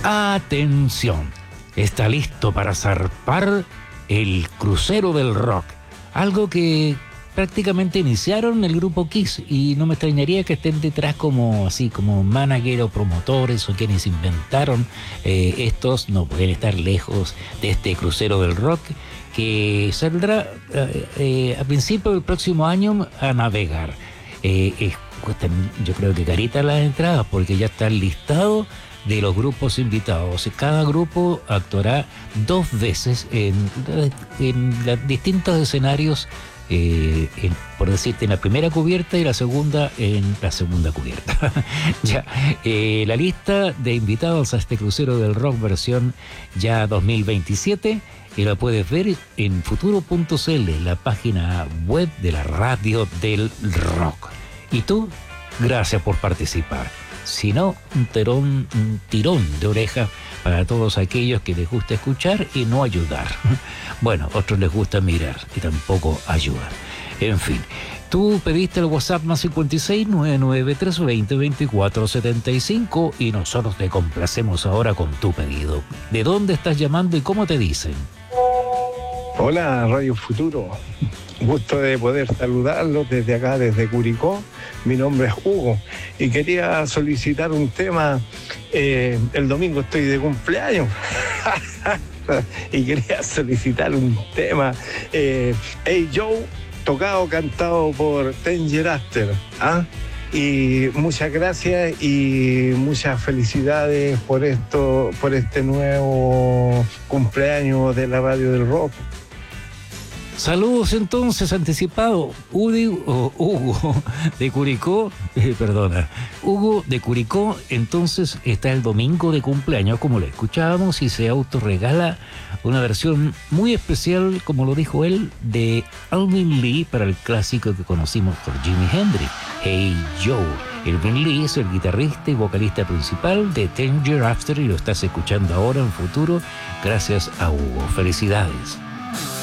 Atención, está listo para zarpar el crucero del rock, algo que prácticamente iniciaron el grupo Kiss, y no me extrañaría que estén detrás como manager o promotores o quienes inventaron estos. No pueden estar lejos de este crucero del rock que saldrá a principios del próximo año a navegar. Cuestan, yo creo que caritas las entradas, porque ya está el listado de los grupos invitados. Cada grupo actuará 2 veces en distintos escenarios, por decirte, en la primera cubierta y la segunda en la segunda cubierta. Ya, la lista de invitados a este crucero del rock versión ya 2027, y la puedes ver en futuro.cl, la página web de la radio del rock. Y tú, gracias por participar. Si no, un tirón de oreja para todos aquellos que les gusta escuchar y no ayudar. Bueno, a otros les gusta mirar y tampoco ayudar. En fin, tú pediste el WhatsApp más 56 99 320 2475 y nosotros te complacemos ahora con tu pedido. ¿De dónde estás llamando y cómo te dicen? Hola, Radio Futuro. Gusto de poder saludarlos desde acá, desde Curicó. Mi nombre es Hugo y quería solicitar un tema. El domingo estoy de cumpleaños y quería solicitar un tema. Hey Joe, cantado por Danger After. Y muchas gracias y muchas felicidades por este nuevo cumpleaños de la Radio del Rock. Saludos entonces anticipado. Hugo de Curicó, Hugo de Curicó, entonces está el domingo de cumpleaños, como lo escuchábamos, y se autorregala una versión muy especial, como lo dijo él, de Alvin Lee para el clásico que conocimos por Jimi Hendrix, Hey Joe. Alvin Lee es el guitarrista y vocalista principal de Danger After y lo estás escuchando ahora en Futuro gracias a Hugo. Felicidades.